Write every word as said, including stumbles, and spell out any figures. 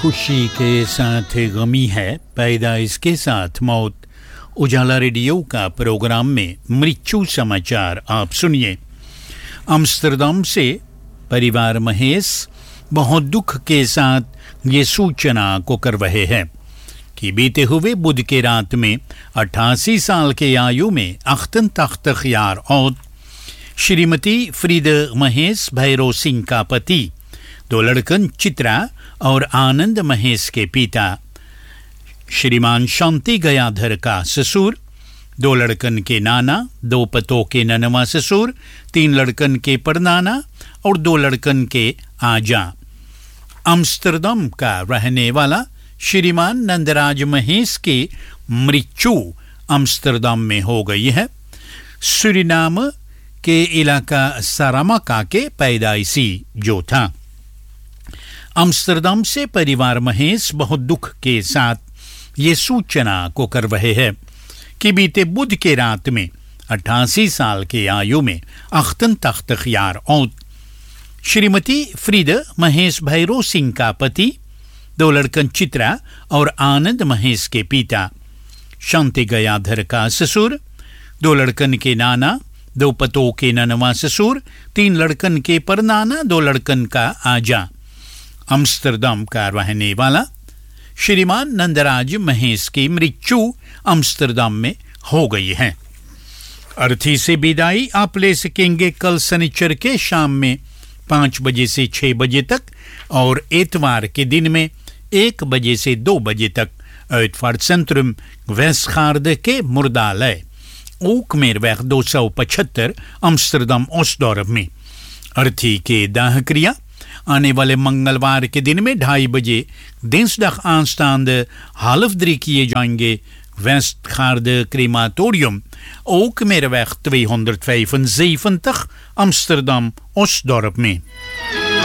खुशी के साथ गमी है, पैदाइश के साथ मौत। उजाला रेडियो का प्रोग्राम में मृत्यु समाचार आप सुनिए। अम्स्टरडम से परिवार महेश बहुत दुख के साथ ये सूचना को कर रहे हैं कि बीते हुए बुध के रात में अट्ठासी साल के आयु में अख्तन तख्त ख्यार औद श्रीमती फ्रीद महेश भैरव सिंह का पति, दो लड़कन चित्रा और आनंद महेश के पिता श्रीमान शांति गयाधर का ससुर, दो लड़कन के नाना, दो पतों के ननवा ससुर, तीन लड़कन के परनाना और दो लड़कन के आजा। अम्स्टरडम का रहने वाला श्रीमान नंदराज महेश की मृत्यु अम्स्टरडम में हो गई है। सूरीनाम के इलाका सारामाका के पैदाइशी जो था। अम्स्टरडम से परिवार महेश बहुत दुख के साथ ये सूचना को कर रहे हैं कि बीते बुध के रात में अट्ठासी साल के आयु में अख्तन तख्त ख्यार औद श्रीमती फ्रीद महेश भैरव सिंह का पति, दो लड़कन चित्रा और आनंद महेश के पिता शांति गयाधर का ससुर, दो लड़कन के नाना, दो पतों के ननवा ससुर, तीन लड़कन के परनाना, दो लड़कन का आजा। अम्स्टरडम का रहने वाला श्रीमान नंदराज महेश की मृत्यु अम्स्टरडम में हो गई है। अर्थी से विदाई आप ले सकेंगे कल शनिचर के शाम में पाँच बजे से छः बजे तक और एतवार के दिन में एक बजे से दो बजे तक उत्फार्डसेंट्rum वेस्टगार्ड के मुर्दालय ओकमेरweg दो सौ पचहत्तर अम्स्टरडम ओस्टडॉर्प में। अर्थी के दाह क्रिया आने वाले मंगलवार के दिन में ढाई बजे दिnsdag aanstaande half drie किए जाएंगे वेस्टगार्ड क्रेमाtorium ओकमेरweg tweehonderdvijfenzeventig अम्स्टरडम ओस्टडॉर्प में।